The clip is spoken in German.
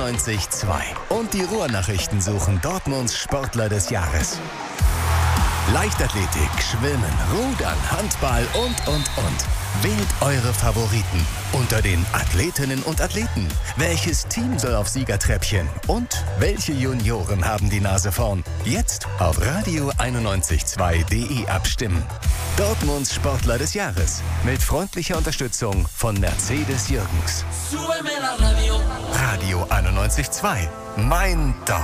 91,2. Und die Ruhrnachrichten suchen Dortmunds Sportler des Jahres. Leichtathletik, Schwimmen, Rudern, Handball und. Wählt eure Favoriten unter den Athletinnen und Athleten. Welches Team soll auf Siegertreppchen? Und welche Junioren haben die Nase vorn? Jetzt auf radio912.de abstimmen. Dortmunds Sportler des Jahres. Mit freundlicher Unterstützung von Mercedes Jürgens. Radio 91.2. Mein Dorf.